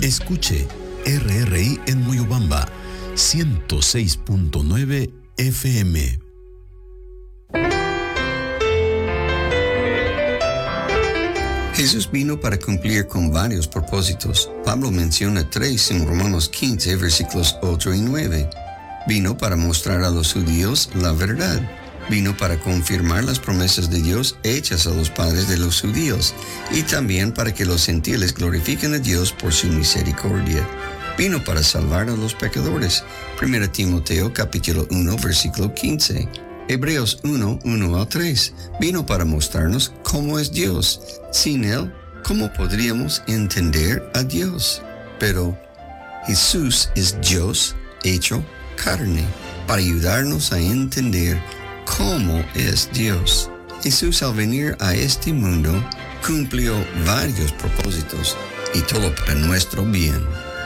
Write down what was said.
Escuche RRI en Moyobamba, 106.9 FM. Jesús vino para cumplir con varios propósitos. Pablo menciona 3 en Romanos 15, versículos 8 y 9. Vino para mostrar a los judíos la verdad. Vino para confirmar las promesas de Dios hechas a los padres de los judíos, y también para que los gentiles glorifiquen a Dios por su misericordia. Vino para salvar a los pecadores. 1 Timoteo capítulo 1, versículo 15. Hebreos 1, 1 a 3. Vino para mostrarnos cómo es Dios. Sin Él, ¿cómo podríamos entender a Dios? Pero Jesús es Dios hecho carne, para ayudarnos a entender cómo es Dios. Jesús, al venir a este mundo, cumplió varios propósitos, y todo para nuestro bien.